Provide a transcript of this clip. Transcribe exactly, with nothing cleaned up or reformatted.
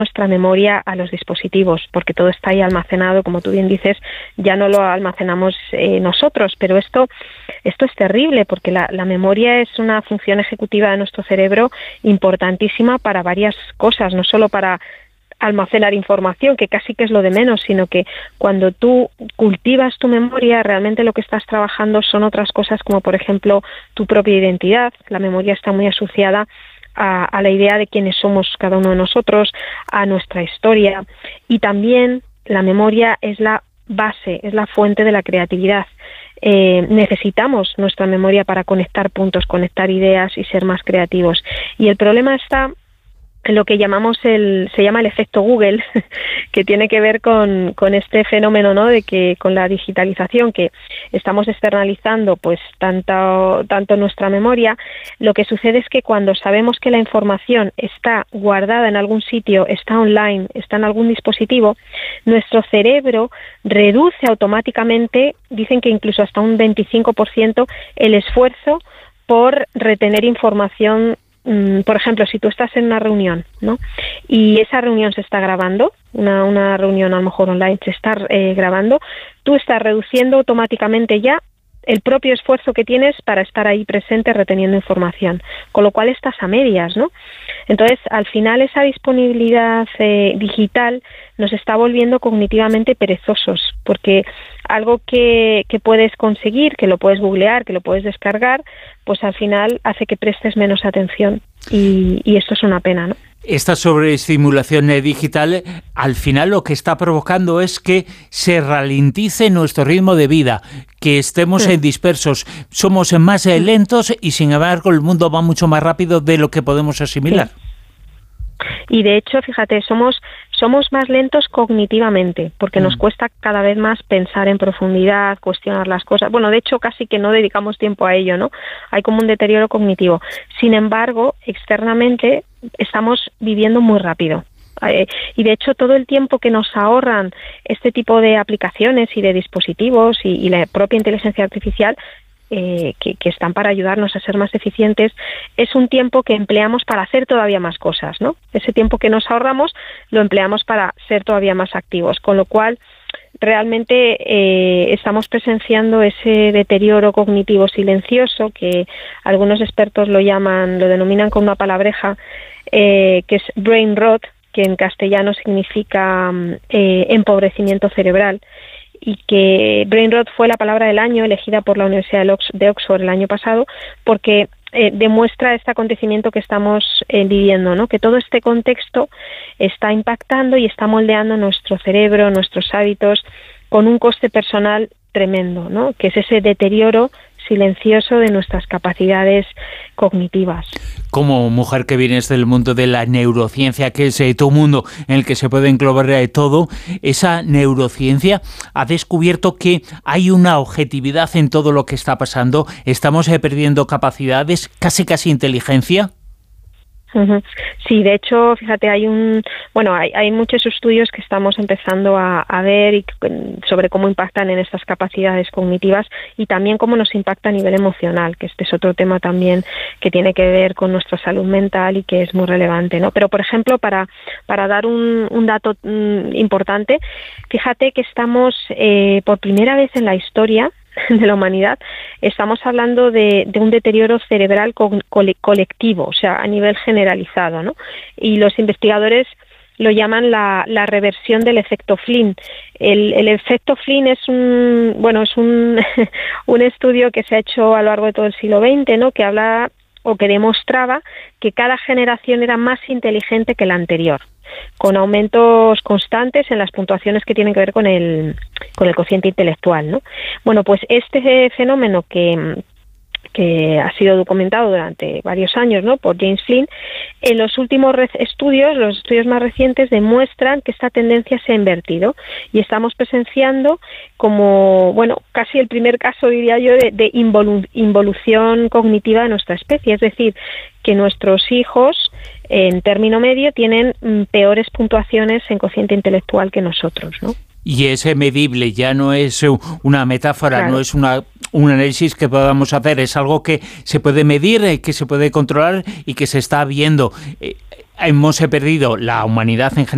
nuestra memoria a los dispositivos, porque todo está ahí almacenado, como tú bien dices, ya no lo almacenamos eh, nosotros, pero esto, esto es terrible, porque la, la memoria es una función ejecutiva de nuestro cerebro importantísima para varias cosas, no solo para almacenar información, que casi que es lo de menos, sino que cuando tú cultivas tu memoria, realmente lo que estás trabajando son otras cosas, como por ejemplo tu propia identidad. La memoria está muy asociada a, a la idea de quiénes somos cada uno de nosotros, a nuestra historia, y también la memoria es la base, es la fuente de la creatividad. Eh, necesitamos nuestra memoria para conectar puntos, conectar ideas y ser más creativos. Y el problema está en lo que llamamos el, se llama el efecto Google, que tiene que ver con, con este fenómeno, ¿no?, de que con la digitalización, que estamos externalizando pues tanto, tanto nuestra memoria. Lo que sucede es que cuando sabemos que la información está guardada en algún sitio, está online, está en algún dispositivo, nuestro cerebro reduce automáticamente, dicen que incluso hasta un veinticinco por ciento, el esfuerzo por retener información. Por ejemplo, si tú estás en una reunión, ¿no?, y esa reunión se está grabando, una, una reunión a lo mejor online se está eh, grabando, tú estás reduciendo automáticamente ya el propio esfuerzo que tienes para estar ahí presente reteniendo información, con lo cual estás a medias, ¿no? Entonces, al final esa disponibilidad eh, digital nos está volviendo cognitivamente perezosos, porque algo que, que puedes conseguir, que lo puedes googlear, que lo puedes descargar, pues al final hace que prestes menos atención, y, y esto es una pena, ¿no? Esta sobreestimulación digital, al final lo que está provocando es que se ralentice nuestro ritmo de vida, que estemos sí. dispersos, somos más lentos y sin embargo el mundo va mucho más rápido de lo que podemos asimilar. Sí. Y de hecho, fíjate, somos somos más lentos cognitivamente, porque mm. nos cuesta cada vez más pensar en profundidad, cuestionar las cosas. Bueno, de hecho, casi que no dedicamos tiempo a ello, ¿no? Hay como un deterioro cognitivo. Sin embargo, externamente estamos viviendo muy rápido. Eh, y de hecho, todo el tiempo que nos ahorran este tipo de aplicaciones y de dispositivos y, y la propia inteligencia artificial, Eh, que, que están para ayudarnos a ser más eficientes, es un tiempo que empleamos para hacer todavía más cosas, ¿no? Ese tiempo que nos ahorramos lo empleamos para ser todavía más activos, con lo cual realmente eh, estamos presenciando ese deterioro cognitivo silencioso, que algunos expertos lo llaman, lo denominan con una palabreja, eh, que es brain rot, que en castellano significa eh, empobrecimiento cerebral, y que brain rot fue la palabra del año elegida por la Universidad de Oxford el año pasado, porque eh, demuestra este acontecimiento que estamos eh, viviendo, ¿no? Que todo este contexto está impactando y está moldeando nuestro cerebro, nuestros hábitos, con un coste personal tremendo, ¿no? Que es ese deterioro silencioso de nuestras capacidades cognitivas. Como mujer que vienes del mundo de la neurociencia, que es eh, tu mundo en el que se puede englobar eh, todo, esa neurociencia ha descubierto que hay una objetividad en todo lo que está pasando. Estamos eh, perdiendo capacidades, casi casi inteligencia. Uh-huh. Sí, de hecho, fíjate, hay un, bueno, hay, hay muchos estudios que estamos empezando a, a ver y, sobre cómo impactan en estas capacidades cognitivas y también cómo nos impacta a nivel emocional, que este es otro tema también que tiene que ver con nuestra salud mental y que es muy relevante, ¿no? Pero, por ejemplo, para, para dar un, un dato mm, importante, fíjate que estamos eh, por primera vez en la historia de la humanidad, estamos hablando de, de un deterioro cerebral co- cole- colectivo, o sea, a nivel generalizado, ¿no? Y los investigadores lo llaman la, la reversión del efecto Flynn. El, el efecto Flynn es un, bueno, es un, un estudio que se ha hecho a lo largo de todo el siglo veinte, ¿no?, que habla o que demostraba que cada generación era más inteligente que la anterior, con aumentos constantes en las puntuaciones que tienen que ver con el con el cociente intelectual, ¿no? Bueno, pues este fenómeno que que ha sido documentado durante varios años, ¿no?, por James Flynn, en los últimos re- estudios, los estudios más recientes, demuestran que esta tendencia se ha invertido y estamos presenciando como, bueno, casi el primer caso, diría yo, de, de involu- involución cognitiva de nuestra especie, es decir, que nuestros hijos, en término medio, tienen mm, peores puntuaciones en cociente intelectual que nosotros, ¿no? Y es medible, ya no es una metáfora, claro. No es una, un análisis que podamos hacer, es algo que se puede medir, que se puede controlar y que se está viendo. Eh, hemos perdido, la humanidad en general,